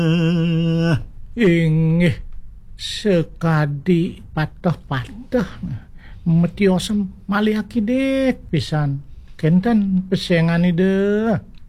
Inggih sekadi patah-patah metiosem malih akidik pisan kenten pesengani deh